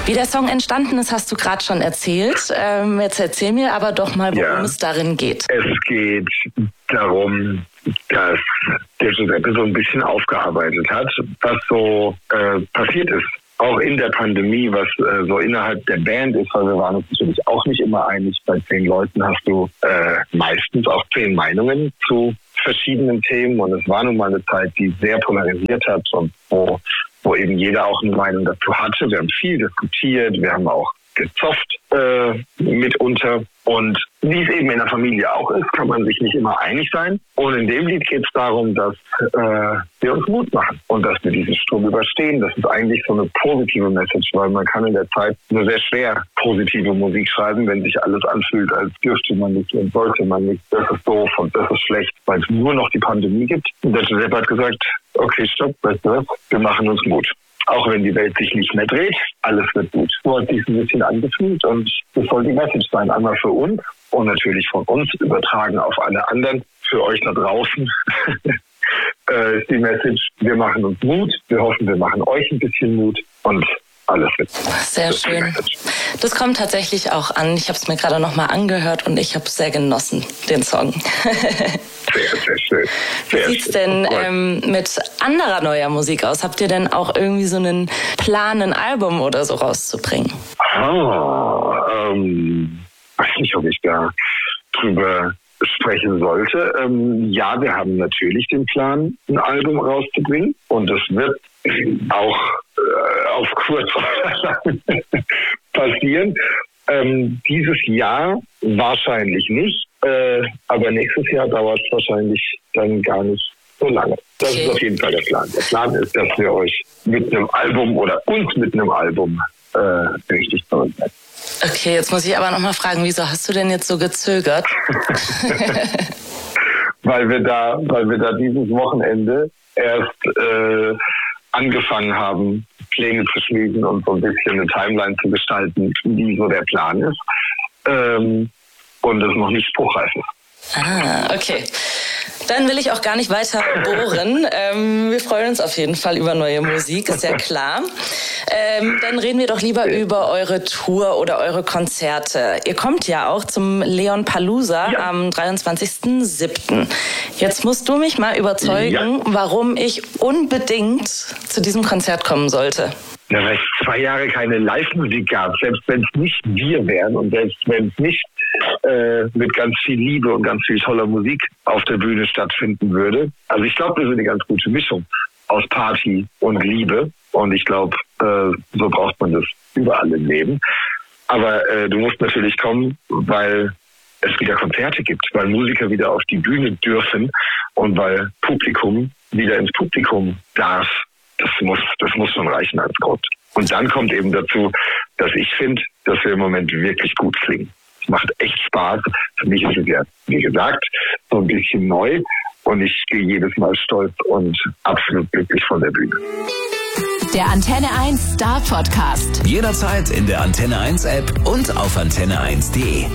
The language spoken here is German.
Wie der Song entstanden ist, hast du gerade schon erzählt. Jetzt erzähl mir aber doch mal, worum es darin geht. Es geht darum, dass der Giuseppe so ein bisschen aufgearbeitet hat, was so passiert ist. Auch in der Pandemie, was so innerhalb der Band ist, weil wir waren uns natürlich auch nicht immer einig. Bei 10 Leuten hast du meistens auch 10 Meinungen zu verschiedenen Themen. Und es war nun mal eine Zeit, die sehr polarisiert hat und wo eben jeder auch eine Meinung dazu hatte. Wir haben viel diskutiert, wir haben auch gezofft mitunter. Und wie es eben in der Familie auch ist, kann man sich nicht immer einig sein. Und in dem Lied geht es darum, dass wir uns Mut machen und dass wir diesen Sturm überstehen. Das ist eigentlich so eine positive Message, weil man kann in der Zeit nur sehr schwer positive Musik schreiben, wenn sich alles anfühlt, als dürfte man nicht und sollte man nicht. Das ist doof und das ist schlecht, weil es nur noch die Pandemie gibt. Und der Giuseppe hat gesagt, okay, stopp, weißt du was, wir machen uns Mut. Auch wenn die Welt sich nicht mehr dreht, alles wird gut. So hat sich ein bisschen angefühlt und das soll die Message sein. Einmal für uns und natürlich von uns übertragen auf alle anderen. Für euch da draußen ist die Message, wir machen uns Mut. Wir hoffen, wir machen euch ein bisschen Mut und alles wird gut. Sehr schön. Das kommt tatsächlich auch an. Ich habe es mir gerade nochmal angehört und ich habe es sehr genossen, den Song. Sehr schön. Wie sieht's denn mit anderer neuer Musik aus? Habt ihr denn auch irgendwie so einen Plan, ein Album oder so rauszubringen? Weiß nicht, ob ich da drüber sprechen sollte. Ja, wir haben natürlich den Plan, ein Album rauszubringen und das wird auch auf kurz oder lang passieren. Dieses Jahr wahrscheinlich nicht, aber nächstes Jahr dauert es wahrscheinlich dann gar nicht so lange. Das ist auf jeden Fall der Plan. Der Plan ist, dass wir euch mit einem Album oder uns mit einem Album richtig zurücksetzen. Okay, jetzt muss ich aber nochmal fragen, wieso hast du denn jetzt so gezögert? Weil wir da dieses Wochenende erst angefangen haben, Pläne zu schmieden und so ein bisschen eine Timeline zu gestalten, wie so der Plan ist. Und es noch nicht spruchreif ist. Okay. Dann will ich auch gar nicht weiter bohren. Wir freuen uns auf jeden Fall über neue Musik, ist ja klar. Dann reden wir doch lieber über eure Tour oder eure Konzerte. Ihr kommt ja auch zum Leon Palooza am 23.07. Jetzt musst du mich mal überzeugen, warum ich unbedingt zu diesem Konzert kommen sollte. Ja, weil es 2 Jahre keine Live-Musik gab, selbst wenn es nicht wir wären und selbst wenn es nicht mit ganz viel Liebe und ganz viel toller Musik auf der Bühne stattfinden würde. Also ich glaube, wir sind eine ganz gute Mischung aus Party und Liebe und ich glaube, so braucht man das überall im Leben. Aber du musst natürlich kommen, weil es wieder Konzerte gibt, weil Musiker wieder auf die Bühne dürfen und weil Publikum wieder ins Publikum darf. Das muss schon reichen als Grund. Und dann kommt eben dazu, dass ich finde, dass wir im Moment wirklich gut klingen. Es macht echt Spaß. Für mich ist es ja, wie gesagt, so ein bisschen neu. Und ich gehe jedes Mal stolz und absolut glücklich von der Bühne. Der Antenne 1 Star Podcast. Jederzeit in der Antenne 1 App und auf antenne1.de.